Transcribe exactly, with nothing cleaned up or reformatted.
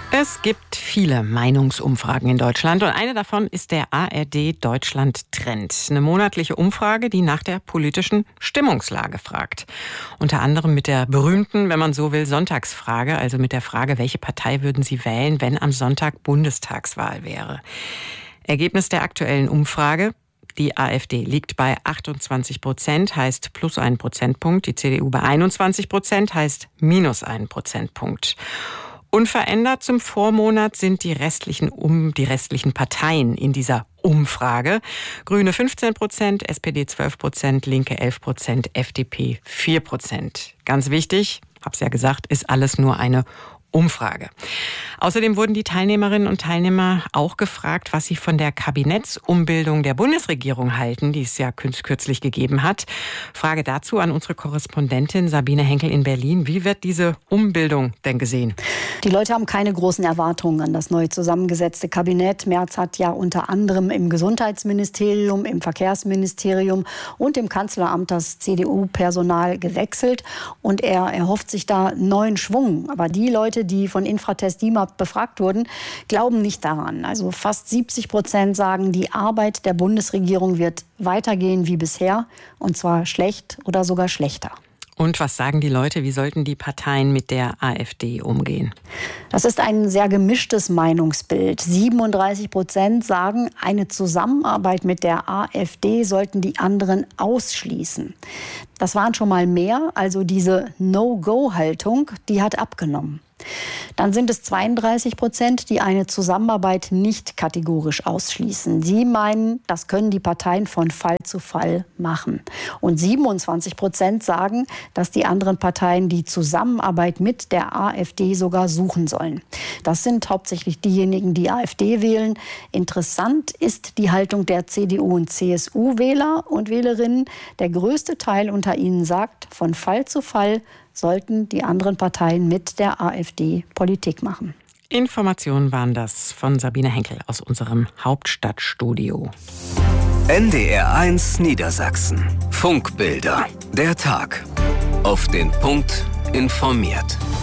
Es gibt viele Meinungsumfragen in Deutschland und eine davon ist der A R D Deutschland Trend. Eine monatliche Umfrage, die nach der politischen Stimmungslage fragt. Unter anderem mit der berühmten, wenn man so will, Sonntagsfrage, also mit der Frage, welche Partei würden Sie wählen, wenn am Sonntag Bundestagswahl wäre. Ergebnis der aktuellen Umfrage: Die AfD liegt bei achtundzwanzig Prozent, heißt plus einen Prozentpunkt. Die C D U bei einundzwanzig Prozent, heißt minus einen Prozentpunkt. Unverändert zum Vormonat sind die restlichen, um, die restlichen Parteien in dieser Umfrage. Grüne fünfzehn Prozent, S P D zwölf Prozent, Linke elf Prozent, F D P vier Prozent. Ganz wichtig, hab's ja gesagt, ist alles nur eine Umfrage. Außerdem wurden die Teilnehmerinnen und Teilnehmer auch gefragt, was sie von der Kabinettsumbildung der Bundesregierung halten, die es ja kürzlich gegeben hat. Frage dazu an unsere Korrespondentin Sabine Henkel in Berlin. Wie wird diese Umbildung denn gesehen? Die Leute haben keine großen Erwartungen an das neu zusammengesetzte Kabinett. Merz hat ja unter anderem im Gesundheitsministerium, im Verkehrsministerium und im Kanzleramt das C D U-Personal gewechselt. Und er erhofft sich da neuen Schwung. Aber die Leute, die von Infratest D I M A P befragt wurden, glauben nicht daran. Also fast siebzig Prozent sagen, die Arbeit der Bundesregierung wird weitergehen wie bisher, und zwar schlecht oder sogar schlechter. Und was sagen die Leute, wie sollten die Parteien mit der AfD umgehen? Das ist ein sehr gemischtes Meinungsbild. siebenunddreißig Prozent sagen, eine Zusammenarbeit mit der AfD sollten die anderen ausschließen. Das waren schon mal mehr, also diese No-Go-Haltung, die hat abgenommen. Dann sind es zweiunddreißig Prozent, die eine Zusammenarbeit nicht kategorisch ausschließen. Sie meinen, das können die Parteien von Fall zu Fall machen. Und siebenundzwanzig Prozent sagen, dass die anderen Parteien die Zusammenarbeit mit der AfD sogar suchen sollen. Das sind hauptsächlich diejenigen, die AfD wählen. Interessant ist die Haltung der C D U und C S U-Wähler und Wählerinnen. Der größte Teil unter ihnen sagt, von Fall zu Fall sollten die anderen Parteien mit der AfD Politik machen. Informationen waren das von Sabine Henkel aus unserem Hauptstadtstudio. N D R eins Niedersachsen. Funkbilder. Der Tag. Auf den Punkt informiert.